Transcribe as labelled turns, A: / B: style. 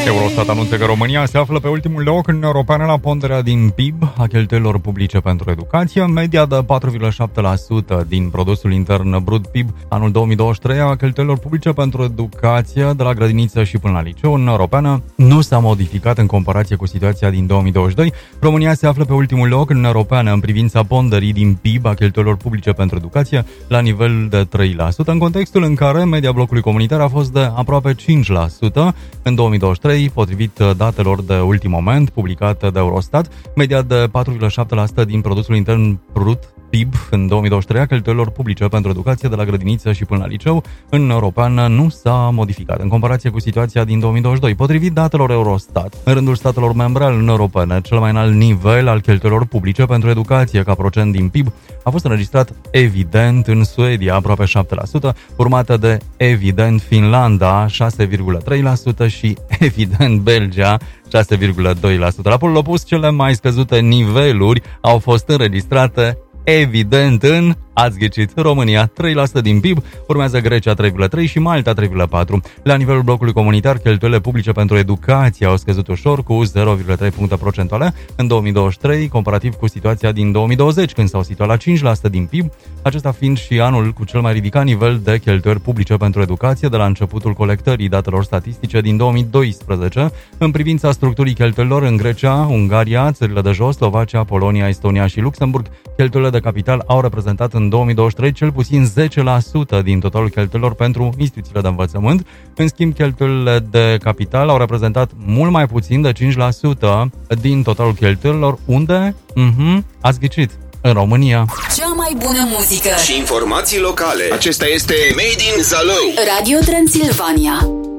A: Eurostat anunță că România se află pe ultimul loc în Europeană la ponderea din PIB a cheltuielilor publice pentru educație, media de 4,7% din produsul intern brut PIB anul 2023 a cheltuielilor publice pentru educație de la grădiniță și până la liceu în Europeană nu s-a modificat în comparație cu situația din 2022. România se află pe ultimul loc în Europeană în privința ponderii din PIB a cheltuielilor publice pentru educație la nivel de 3%, în contextul în care media blocului comunitar a fost de aproape 5% în 2023, potrivit datelor de ultim moment publicate de Eurostat. Media de 4,7% din produsul intern brut PIB în 2023 a cheltuielilor publice pentru educație de la grădiniță și până la liceu în Europeană nu s-a modificat în comparație cu situația din 2022. Potrivit datelor Eurostat, în rândul statelor membre ale Uniunii Europene, cel mai înalt nivel al cheltuielilor publice pentru educație ca procent din PIB a fost înregistrat evident în Suedia, aproape 7%, urmată de evident Finlanda, 6,3% și evident Belgia, 6,2%. La polul opus, cele mai scăzute niveluri au fost înregistrate evident în, ați ghicit, România, 3% din PIB, urmează Grecia 3,3% și Malta 3,4%. La nivelul blocului comunitar, cheltuielile publice pentru educație au scăzut ușor cu 0,3 puncte procentuale în 2023, comparativ cu situația din 2020, când s-au situat la 5% din PIB, acesta fiind și anul cu cel mai ridicat nivel de cheltuieli publice pentru educație de la începutul colectării datelor statistice din 2012. În privința structurii cheltuielilor în Grecia, Ungaria, țările de jos, Slovacia, Polonia, Estonia și Luxemburg, cheltuielile de capital au reprezentat în 2023 cel puțin 10% din totalul cheltuielilor pentru instituțiile de învățământ. În schimb, cheltuielile de capital au reprezentat mult mai puțin de 5% din totalul cheltuielilor, unde? Ați ghicit, în România.
B: Cea mai bună muzică
C: și informații locale. Acesta este Made in Zalău.
B: Radio Transilvania.